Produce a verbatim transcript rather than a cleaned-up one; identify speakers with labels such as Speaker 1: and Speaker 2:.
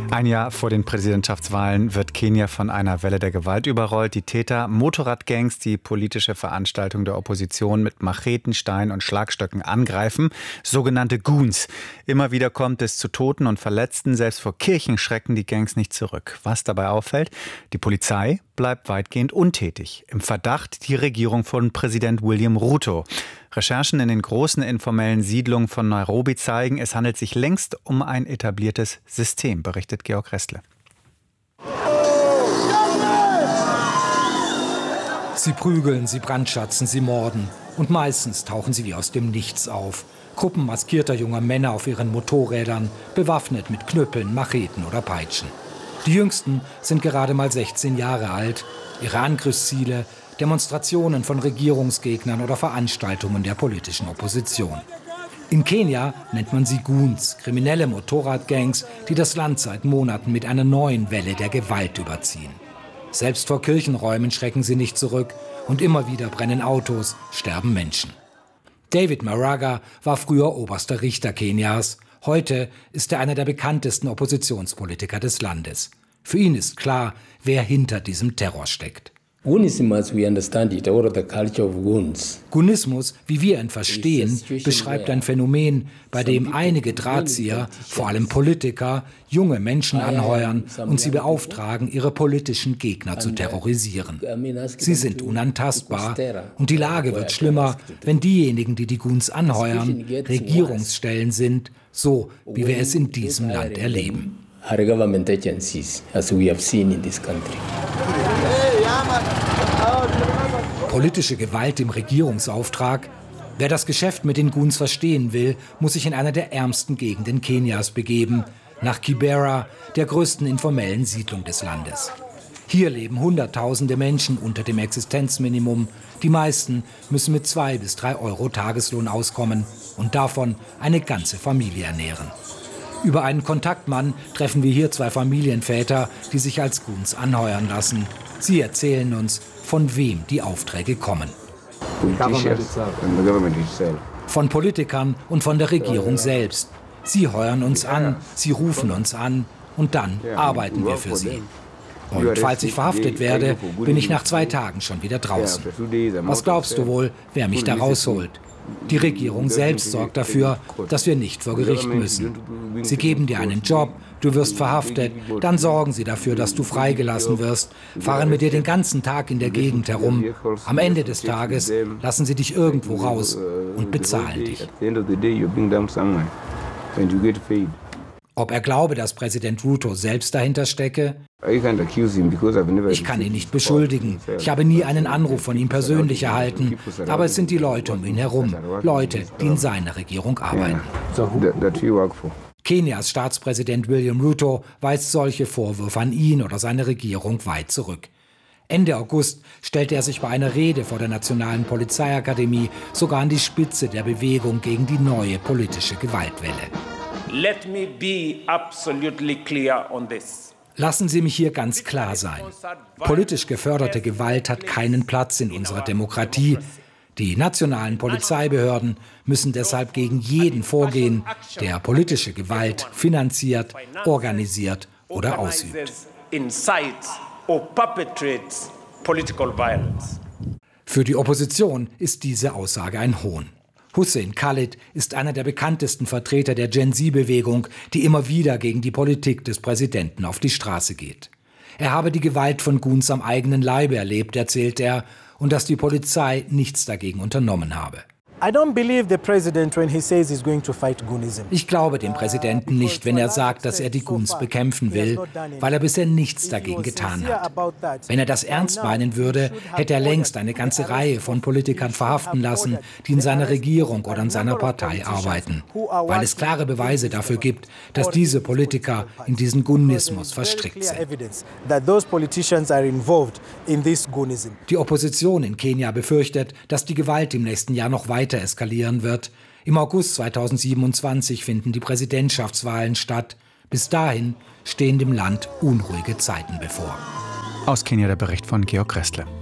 Speaker 1: Ein Jahr vor den Präsidentschaftswahlen wird Kenia von einer Welle der Gewalt überrollt. Die Täter, Motorradgangs, die politische Veranstaltung der Opposition mit Macheten, Steinen und Schlagstöcken angreifen, sogenannte Goons. Immer wieder kommt es zu Toten und Verletzten. Selbst vor Kirchen schrecken die Gangs nicht zurück. Was dabei auffällt: Die Polizei bleibt weitgehend untätig. Im Verdacht die Regierung von Präsident William Ruto. Recherchen in den großen informellen Siedlungen von Nairobi zeigen, es handelt sich längst um ein etabliertes System, berichtet Georg Restle.
Speaker 2: Sie prügeln, sie brandschatzen, sie morden. Und meistens tauchen sie wie aus dem Nichts auf. Gruppen maskierter junger Männer auf ihren Motorrädern, bewaffnet mit Knüppeln, Macheten oder Peitschen. Die Jüngsten sind gerade mal sechzehn Jahre alt. Ihre Angriffsziele: Demonstrationen von Regierungsgegnern oder Veranstaltungen der politischen Opposition. In Kenia nennt man sie Goons, kriminelle Motorradgangs, die das Land seit Monaten mit einer neuen Welle der Gewalt überziehen. Selbst vor Kirchenräumen schrecken sie nicht zurück und immer wieder brennen Autos, sterben Menschen. David Maraga war früher oberster Richter Kenias. Heute ist er einer der bekanntesten Oppositionspolitiker des Landes. Für ihn ist klar, wer hinter diesem Terror steckt.
Speaker 3: Goonismus,
Speaker 2: wie wir ihn verstehen, beschreibt ein Phänomen, bei dem einige Drahtzieher, vor allem Politiker, junge Menschen anheuern und sie beauftragen, ihre politischen Gegner zu terrorisieren. Sie sind unantastbar und die Lage wird schlimmer, wenn diejenigen, die die Goons anheuern, Regierungsstellen sind, so wie wir es in diesem Land erleben. Politische Gewalt im Regierungsauftrag. Wer das Geschäft mit den Goons verstehen will, muss sich in einer der ärmsten Gegenden Kenias begeben, nach Kibera, der größten informellen Siedlung des Landes. Hier leben Hunderttausende Menschen unter dem Existenzminimum. Die meisten müssen mit zwei bis drei Euro Tageslohn auskommen und davon eine ganze Familie ernähren. Über einen Kontaktmann treffen wir hier zwei Familienväter, die sich als Goons anheuern lassen. Sie erzählen uns, von wem die Aufträge kommen. Von Politikern und von der Regierung selbst. Sie heuern uns an, sie rufen uns an und dann arbeiten wir für sie. Und falls ich verhaftet werde, bin ich nach zwei Tagen schon wieder draußen. Was glaubst du wohl, wer mich da rausholt? Die Regierung selbst sorgt dafür, dass wir nicht vor Gericht müssen. Sie geben dir einen Job, du wirst verhaftet, dann sorgen sie dafür, dass du freigelassen wirst, fahren mit dir den ganzen Tag in der Gegend herum. Am Ende des Tages lassen sie dich irgendwo raus und bezahlen dich. Ob er glaube, dass Präsident Ruto selbst dahinter stecke? Ich kann ihn nicht beschuldigen. Ich habe nie einen Anruf von ihm persönlich erhalten. Aber es sind die Leute um ihn herum. Leute, die in seiner Regierung arbeiten. Kenias Staatspräsident William Ruto weist solche Vorwürfe an ihn oder seine Regierung weit zurück. Ende August stellte er sich bei einer Rede vor der Nationalen Polizeiakademie sogar an die Spitze der Bewegung gegen die neue politische Gewaltwelle.
Speaker 4: Let me be absolutely clear on this.
Speaker 2: Lassen Sie mich hier ganz klar sein. Politisch geförderte Gewalt hat keinen Platz in unserer Demokratie. Die nationalen Polizeibehörden müssen deshalb gegen jeden vorgehen, der politische Gewalt finanziert, organisiert oder ausübt. Für die Opposition ist diese Aussage ein Hohn. Hussein Khalid ist einer der bekanntesten Vertreter der Gen Z-Bewegung, die immer wieder gegen die Politik des Präsidenten auf die Straße geht. Er habe die Gewalt von Goons am eigenen Leibe erlebt, erzählt er, und dass die Polizei nichts dagegen unternommen habe. Ich glaube dem Präsidenten nicht, wenn er sagt, dass er die Goons bekämpfen will, weil er bisher nichts dagegen getan hat. Wenn er das ernst meinen würde, hätte er längst eine ganze Reihe von Politikern verhaften lassen, die in seiner Regierung oder in seiner Partei arbeiten, weil es klare Beweise dafür gibt, dass diese Politiker in diesen Goonismus verstrickt sind. Die Opposition in Kenia befürchtet, dass die Gewalt im nächsten Jahr noch weiter eskalieren wird. Im August zweitausendsiebenundzwanzig finden die Präsidentschaftswahlen statt. Bis dahin stehen dem Land unruhige Zeiten bevor.
Speaker 1: Aus Kenia der Bericht von Georg Restle.